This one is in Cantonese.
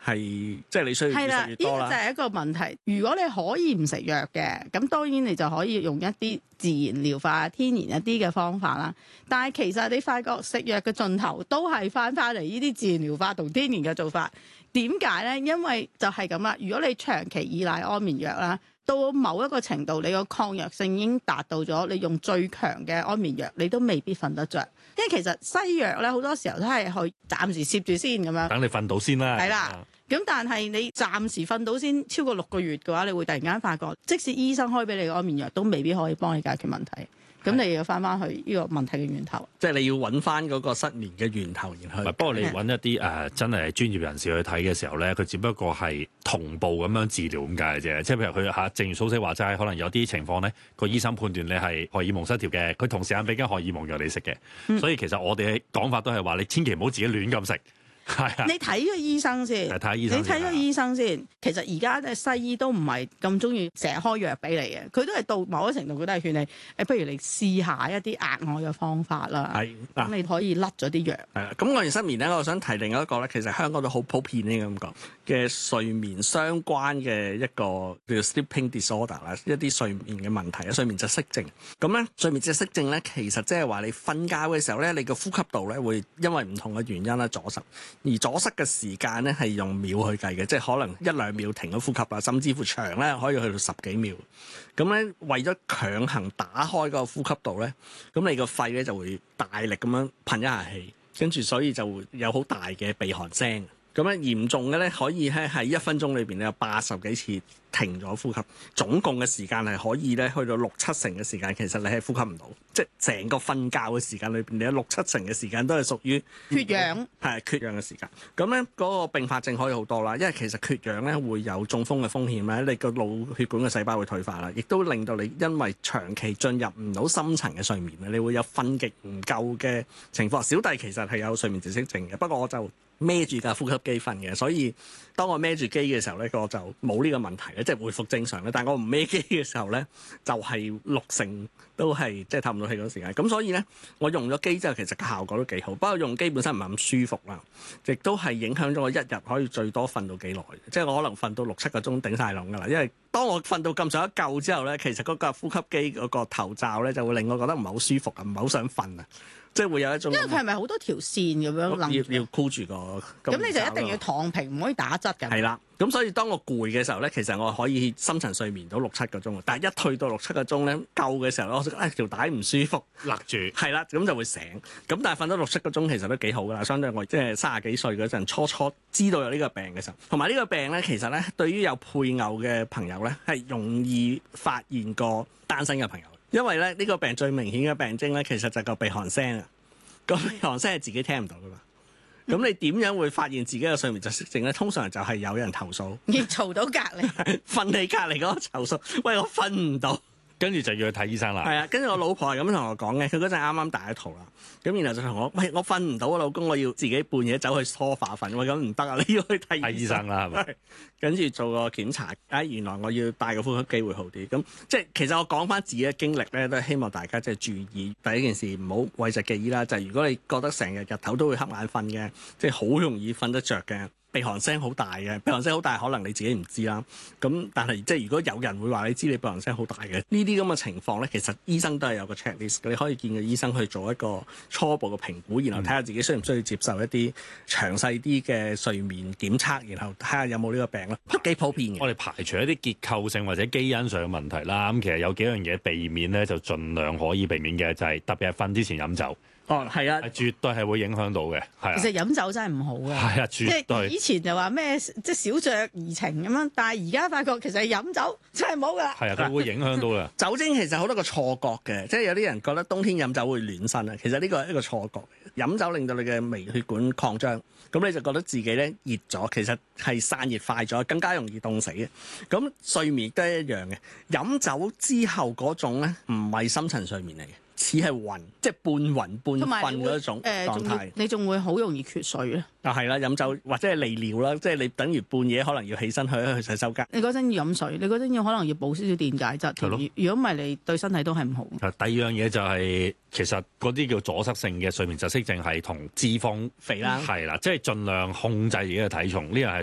係即係你需要越食越多啦。 呢個就係一個問題。如果你可以唔食藥嘅，咁當然你就可以用一啲自然療法、天然一啲嘅方法啦。但係其實你發覺食藥嘅盡頭都係翻嚟呢啲自然療法同天然嘅做法。點解呢？因為就係咁啦。如果你長期依賴安眠藥啦，到某一個程度，你個抗藥性已經達到咗，你用最強嘅安眠藥，你都未必瞓得着。因為其實西藥咧好多時候都係去暫時攝住先咁樣， 等你瞓到先啦。 係啦，咁但係你暫時瞓到先超過6個月嘅話，你會突然間發覺，即使醫生開俾你嘅安眠藥，都未必可以幫你解決問題。咁你要翻去呢個問題嘅源頭， 即係你要揾翻嗰個失眠嘅源頭，然後不過你揾一啲真係專業人士去睇嘅時候咧，佢只不過係同步咁樣治療咁解嘅啫。即係譬如佢正如蘇西話齋，可能有啲情況咧，個醫生判斷你係荷爾蒙失調嘅，佢同時間俾緊荷爾蒙藥你食嘅。所以其實我哋嘅講法都係話，你千祈唔好自己亂咁食。係啊， 你睇咗醫生先，你睇咗醫生先。其實而家嘅西醫都唔係咁中意成日開藥俾你嘅，佢都係到某一程度，佢都係勸你，不如你試下一啲額外嘅方法啦。係，咁你可以甩咗啲藥。 係啦，咁講完失眠咧，我想提另一個咧，其實香港都好普遍呢咁講嘅睡眠相關嘅一個叫做 sleeping disorder 啦，一啲睡眠嘅問題啊，睡眠窒息症。咁咧，睡眠窒息症咧，其實即係話你瞓覺嘅時候咧，你個呼吸道咧會因為唔同嘅原因啦阻塞。而阻塞嘅時間咧係用秒去計嘅，即係可能1-2秒停咗呼吸啦，甚至乎長咧可以去到10幾秒。咁咧為咗強行打開個呼吸道咧，咁你個肺咧就會大力咁樣噴一下氣，跟住所以就會有好大嘅鼻鼾聲。咁咧嚴重嘅咧可以喺1分鐘裏邊咧有80幾次停咗呼吸，總共嘅時間係可以咧去到6-7成嘅時間，其實你係呼吸唔到，即係成個瞓覺嘅時間裏邊，你有6-7成嘅時間都係屬於缺氧， 係缺氧嘅時間。咁咧嗰個併發症可以好多啦，因為其實缺氧咧會有中風嘅風險咧，你個腦血管嘅細胞會退化啦，亦都令到你因為長期進入唔到深層嘅睡眠咧，你會有瞓極唔夠嘅情況。小弟其實係有睡眠窒息症嘅，不過我就孭住架呼吸機瞓嘅，所以當我孭住機嘅時候咧，我就冇呢個問題咧，即係恢復正常咧。但係我唔孭機嘅時候咧，就係60%都係即係透唔到氣嗰時間。咁所以咧，我用咗機之後，其實效果都幾好。不過用機本身唔係咁舒服啦，亦都係影響咗我一日可以最多瞓到幾耐。即係我可能瞓到6-7個鐘頂晒籠㗎啦。因為當我瞓到咁上一夠之後咧，其實嗰個呼吸機嗰個頭罩咧就會令我覺得唔係好舒服啊，唔係好想瞓啊。即係會有一種， 因為佢係咪好多條線咁樣要箍住個咁你就一定要躺平，唔可以打側㗎。 係啦，咁所以當我攰嘅時候咧，其實我可以深層睡眠到6-7個鐘。但係一退到6-7個鐘咧，夠嘅時候咧，我覺得條帶唔舒服， 勒住。係啦，咁就會醒。咁但係瞓到6-7個鐘其實都幾好㗎啦。相對我即係30幾歲嗰陣，初知道有呢個病嘅時候，同埋呢個病咧，其實咧對於有配偶嘅朋友咧係容易發現過單身嘅朋友。因為咧呢個病最明顯嘅病徵咧，其實就係個鼻鼾聲啊！個鼻鼾聲係自己聽唔到噶嘛。咁你點樣會發現自己嘅睡眠窒息症咧？通常就係有人投訴， 要嘈到隔離， 瞓你隔離嗰個投訴，喂，我瞓唔到。 跟住就要去睇醫生啦。 係啊，跟住我老婆係咁同我講嘅，佢嗰陣啱啱大一肚啦，咁然後就同我，喂，我瞓唔到啊，老公，我要自己半夜走去梳化瞓，喂，咁唔得啊，你要去睇醫生啦，係咪？跟住做個檢查，原來我要戴個呼吸機會好啲。咁即係其實我講翻自己嘅經歷咧，都係希望大家即係注意第一件事，唔好諱疾忌醫啦。就係如果你覺得成日頭都會瞌眼瞓嘅，即係好容易瞓得着嘅。鼻鼾聲好大嘅，鼻鼾聲好大，可能你自己唔知啦。咁但係即係如果有人會話你知你鼻鼾聲好大嘅，呢啲咁嘅情況咧，其實醫生都係有個 checklist，你可以見個醫生去做一個初步嘅評估，然後睇下自己需唔需要接受一啲詳細啲嘅睡眠檢測，然後睇下有冇呢個病咯，都幾普遍嘅。 我哋排除一啲結構性或者基因上嘅問題啦，咁其實有幾樣嘢避免咧，就盡量可以避免嘅，就係特別係瞓之前飲酒。 哦，係啊， 絕對係會影響到嘅，係啊。 其實飲酒真係唔好嘅， 係啊，絕對。 以前就話咩即係小酌怡情咁樣，但係而家發覺其實飲酒真係唔好㗎啦。 係啊，佢會影響到嘅。 酒精其實好多個錯覺嘅，即係有啲人覺得冬天飲酒會暖身啊，其實呢個係一個錯覺。飲酒令到你嘅微血管擴張，咁你就覺得自己咧熱咗，其實係散熱快咗，更加容易凍死嘅。咁睡眠都係一樣嘅，飲酒之後嗰種咧唔係深層睡眠嚟嘅。似係暈，即係半暈半瞓嗰一種狀態。 你仲會好容易缺水咧。 啊，係啦，飲酒或者係利尿啦，即係你等於半夜可能要起身去洗手間。 你嗰陣要飲水，你嗰陣可能要補少少電解質。如果唔係，你對身體都係唔好。 第二樣嘢就係其實嗰啲叫阻塞性嘅睡眠窒息症係同脂肪肥啦， 係啦，即係盡量控制自己嘅體重，呢樣係